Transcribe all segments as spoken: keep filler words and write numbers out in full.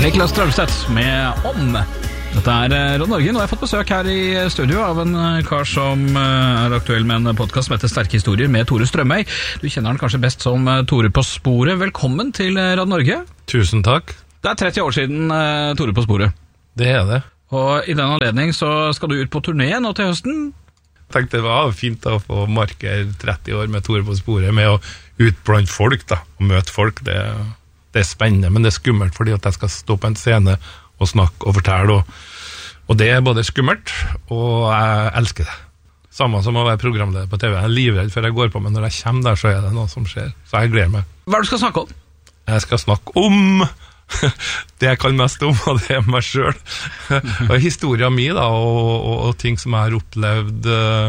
Niklas Strømstedt med Om. Dette er Radio Norge. Nå har jeg fått besøk her i studio av en kar som er aktuell med en podcast som heter Sterke historier med Tore Strømøy. Du kjenner han kanskje best som Tore på sporet. Velkommen til Radio Norge. Tusen takk. Det er tretti år siden Tore på sporet. Det er det. Og i den anledning så skal du ut på turné nå til høsten. Jeg tenkte det var fint å få markere tretti år med Tore på sporet, med å ut blant folk da, og møte folk. Det, det er spennende, men det er skummelt fordi at jeg skal stå på en scene og snakke og fortelle, og, og det er både skummelt, og jeg elsker det. Samme som å være programleder på T V. Jeg er livredd før jeg går på, men når jeg kommer der, så er det noe som skjer. Så jeg gleder meg. Hva er det du skal snakke om? Jeg skal snakke om det jeg kan mest om, og det er meg selv. Og historien min, da, og, og, og ting som jeg har opplevd,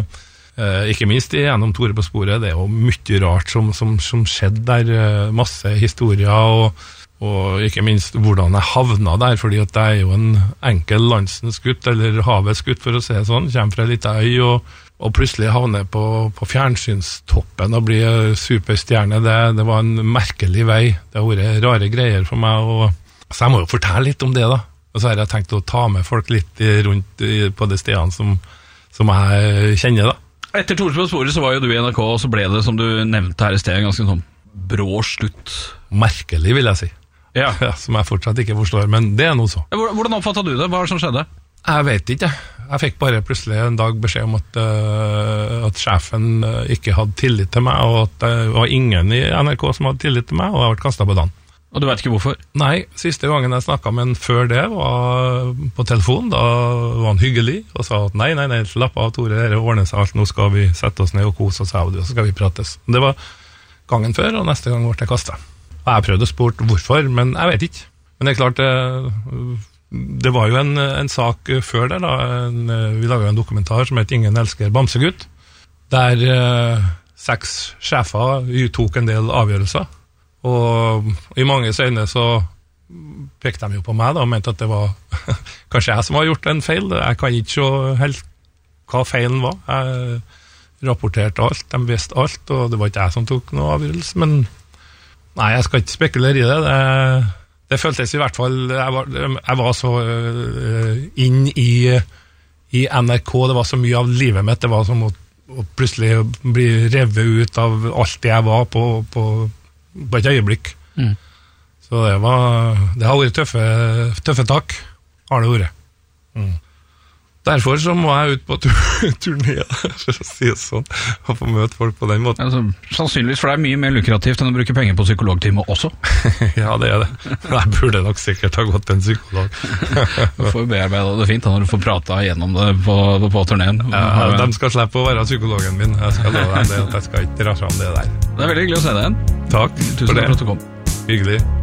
eh, ikke minst gjennom Tore på sporet. Det er jo mye rart som, som, som skjedde der, masse historier, og Og ikke minst hvordan jeg havna der, fordi at jeg er jo en enkel landsens gutt, eller havets gutt for å si det sånn, kommer fra en liten øy, og, og plutselig havner på, på fjernsynstoppen og blir superstjerne. Det, det var en merkelig vei. Det har vært rare greier for meg, og, så jeg må jo fortelle litt om det da. Og så har jeg tenkt å ta med folk litt rundt på de stedene som, som jeg kjenner da. Etter Tore på sporet så var jo du i N R K, og så ble det, som du nevnte her i sted, ganske sånn brå slutt. Merkelig, vil jeg si. Ja. Ja, som jeg fortsatt ikke forstår, men det er noe så. Hvordan oppfattet du det? Hva var det som skjedde? Jeg vet ikke. Jeg fikk bare plutselig en dag beskjed om at, uh, at sjefen ikke hadde tillit til meg, og at det var ingen i N R K som hadde tillit til meg, og jeg ble kastet på dagen. Og du vet ikke hvorfor? Nei, siste gangen jeg snakket med han før det var på telefon. Da var han hyggelig og sa at nei, nei, nei, slapp av Tore, det ordner seg alt, nå skal vi sette oss ned og kose oss, og så skal vi prates. Det var gangen før, og neste gang ble jeg kastet. Og jeg prøvde å spørre hvorfor, men jeg vet ikke. Men det er klart, det, det var jo en, en sak før der, da. En, vi laget en dokumentar som heter Ingen elsker Bamsegutt, der eh, seks sjefer tok en del avgjørelser. Og i mange øyne så pekte de jo på meg da, og mente at det var kanskje jeg som har gjort en feil. Jeg kan ikke se helt hva feilen var. Jeg rapporterte alt, de visste alt, og det var ikke jeg som tok noe avgjørelse, men nei, jeg skal ikke spekulere i det. Det, det føltes i hvert fall, jeg var, jeg var så uh, inn i, i N R K, det var så mye av livet mitt, det var som å, å plutselig bli revet ut av alt det jeg var på, på, på et øyeblikk. Mm. Så det var, det har vært tøffe, tøffe tak, har det vært. Mm. Derfor så må jeg ut på turné, for å si det sånn, og få møte folk på den måten. Altså, sannsynligvis, for det er mye mer lukrativt enn å bruke penger på psykologtime også. Ja, det er det. Jeg burde nok sikkert ha gått til en psykolog. Du får jo bearbeide det fint da, når du får prate gjennom det på, på turneen. Ja, de skal slippe å være psykologen min. Jeg skal love dem det, at jeg skal ikke dra fram det der. Det er veldig hyggelig å se deg igjen. Takk Tusen takk for at du kom. Hyggelig.